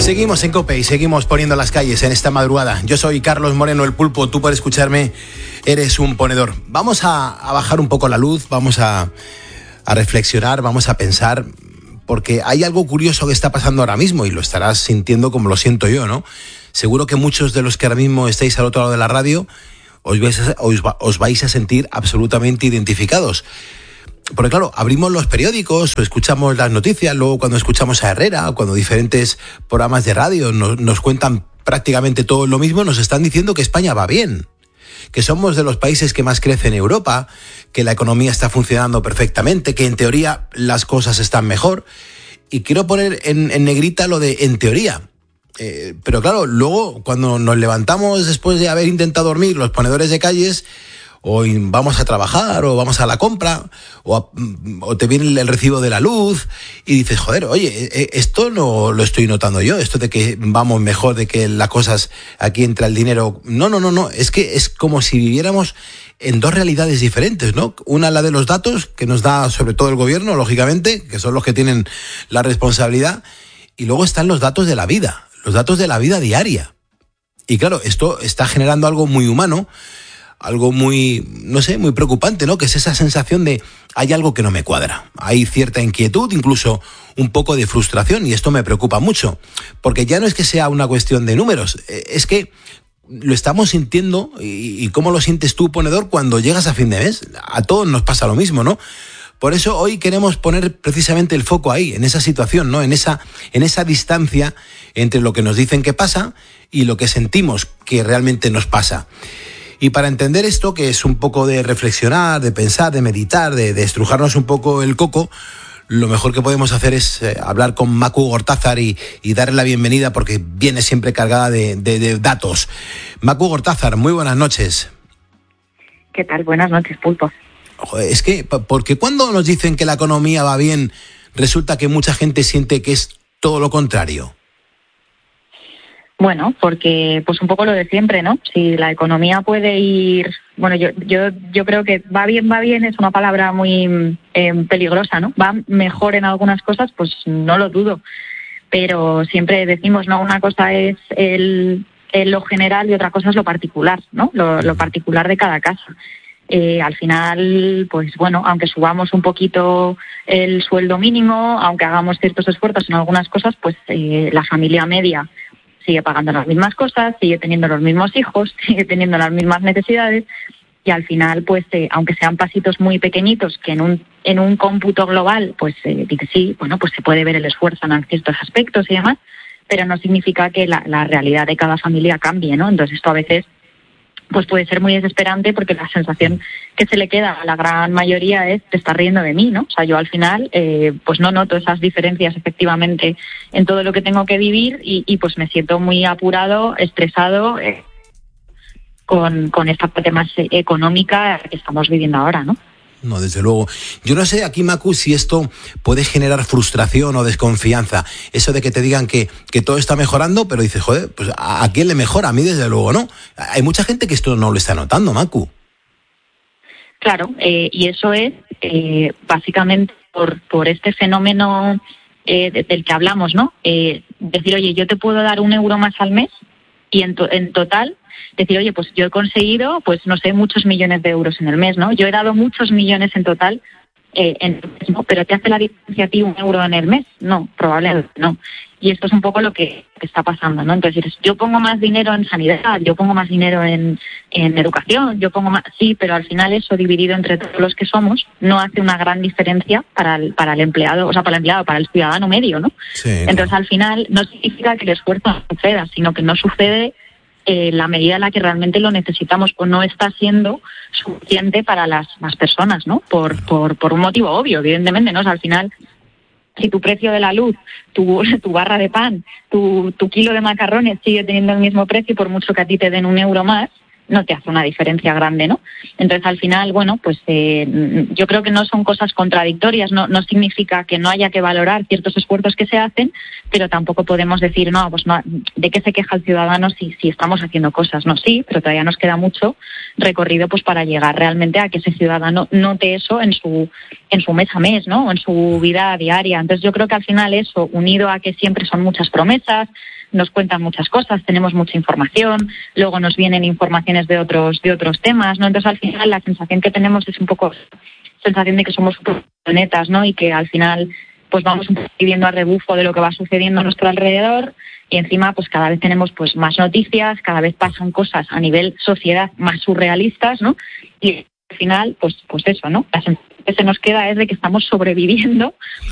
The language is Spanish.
Seguimos en COPE y seguimos poniendo las calles en esta madrugada. Yo soy Carlos Moreno, el Pulpo. Tú, por escucharme, eres un ponedor. Vamos a bajar un poco la luz, vamos a reflexionar, vamos a pensar, porque hay algo curioso que está pasando ahora mismo y lo estarás sintiendo como lo siento yo, ¿no? Seguro que muchos de los que ahora mismo estáis al otro lado de la radio os vais a sentir absolutamente identificados. Porque claro, abrimos los periódicos o escuchamos las noticias, luego cuando escuchamos a Herrera, cuando diferentes programas de radio nos cuentan prácticamente todo lo mismo, nos están diciendo que España va bien, que somos de los países que más crece en Europa, que la economía está funcionando perfectamente, que en teoría las cosas están mejor. Y quiero poner en negrita lo de en teoría. Pero claro, luego cuando nos levantamos después de haber intentado dormir los ponedores de calles, o vamos a trabajar, o vamos a la compra, o te viene el recibo de la luz, y dices, joder, oye, esto no lo estoy notando yo, esto de que vamos mejor, de que las cosas, aquí entra el dinero. No, es que es como si viviéramos en dos realidades diferentes, ¿no? Una, la de los datos, que nos da sobre todo el gobierno, lógicamente, que son los que tienen la responsabilidad, y luego están los datos de la vida diaria. Y claro, esto está generando algo muy humano, algo muy, no sé, muy preocupante, ¿no? Que es esa sensación de hay algo que no me cuadra. Hay cierta inquietud, incluso un poco de frustración, y esto me preocupa mucho, porque ya no es que sea una cuestión de números, es que lo estamos sintiendo. Y ¿cómo lo sientes tú, ponedor, cuando llegas a fin de mes? A todos nos pasa lo mismo, ¿no? Por eso hoy queremos poner precisamente el foco ahí, en esa situación, ¿no? En esa distancia entre lo que nos dicen que pasa y lo que sentimos que realmente nos pasa. Y para entender esto, que es un poco de reflexionar, de pensar, de meditar, de estrujarnos un poco el coco, lo mejor que podemos hacer es hablar con Macu Gortázar y darle la bienvenida, porque viene siempre cargada de datos. Macu Gortázar, muy buenas noches. ¿Qué tal? Buenas noches, Pulpo. Joder, es que, porque cuando nos dicen que la economía va bien, resulta que mucha gente siente que es todo lo contrario. Bueno, porque pues un poco lo de siempre, ¿no? Si la economía puede ir... Bueno, yo creo que va bien es una palabra muy peligrosa, ¿no? Va mejor en algunas cosas, pues no lo dudo. Pero siempre decimos, ¿no? Una cosa es lo general y otra cosa es lo particular, ¿no? Lo particular de cada casa. Al final, pues bueno, aunque subamos un poquito el sueldo mínimo, aunque hagamos ciertos esfuerzos en algunas cosas, pues la familia media sigue pagando las mismas cosas, sigue teniendo los mismos hijos, sigue teniendo las mismas necesidades, y al final, pues aunque sean pasitos muy pequeñitos, que en un cómputo global, pues dice sí, bueno, pues se puede ver el esfuerzo en ciertos aspectos y demás, pero no significa que la realidad de cada familia cambie, ¿no? Entonces esto a veces pues puede ser muy desesperante, porque la sensación que se le queda a la gran mayoría es: te estás riendo de mí, ¿no? O sea, yo al final pues no noto esas diferencias efectivamente en todo lo que tengo que vivir, y pues me siento muy apurado, estresado con esta parte más económica que estamos viviendo ahora, ¿no? No, desde luego. Yo no sé aquí, Macu, si esto puede generar frustración o desconfianza. Eso de que te digan que todo está mejorando, pero dices, joder, pues ¿a quién le mejora? A mí desde luego no. Hay mucha gente que esto no lo está notando, Macu. Claro, y eso es básicamente por este fenómeno del que hablamos, ¿no? Decir, oye, yo te puedo dar €1 más al mes, y en total decir, oye, pues yo he conseguido, pues no sé, muchos millones de euros en el mes, ¿no? Yo he dado muchos millones en total, ¿no? Pero ¿te hace la diferencia a ti €1 en el mes? No, probablemente no. Y esto es un poco lo que está pasando, ¿no? Entonces, yo pongo más dinero en sanidad, yo pongo más dinero en educación, yo pongo más... Sí, pero al final eso dividido entre todos los que somos no hace una gran diferencia para el empleado, o sea, para el ciudadano medio, ¿no? Sí, entonces, claro. al final no significa que el esfuerzo no suceda, sino que no sucede la medida en la que realmente lo necesitamos, o no está siendo suficiente para las personas, ¿no? Por un motivo obvio, evidentemente, ¿no? O sea, al final, si tu precio de la luz, tu barra de pan, tu kilo de macarrones sigue teniendo el mismo precio, por mucho que a ti te den €1 más, no te hace una diferencia grande, ¿no? Entonces, al final, bueno, pues yo creo que no son cosas contradictorias, no significa que no haya que valorar ciertos esfuerzos que se hacen, pero tampoco podemos decir, no, pues no, ¿de qué se queja el ciudadano si estamos haciendo cosas? No, sí, pero todavía nos queda mucho recorrido pues para llegar realmente a que ese ciudadano note eso en su mes a mes, ¿no? O en su vida diaria. Entonces, yo creo que al final eso, unido a que siempre son muchas promesas, nos cuentan muchas cosas, tenemos mucha información, luego nos vienen informaciones de otros temas, ¿no? Entonces, al final, la sensación que tenemos es un poco sensación de que somos planetas, ¿no? Y que al final pues vamos un poco viviendo a rebufo de lo que va sucediendo a nuestro alrededor, y encima pues cada vez tenemos pues más noticias, cada vez pasan cosas a nivel sociedad más surrealistas, ¿no? Y al final pues eso, ¿no? La sensación que se nos queda es de que estamos sobreviviendo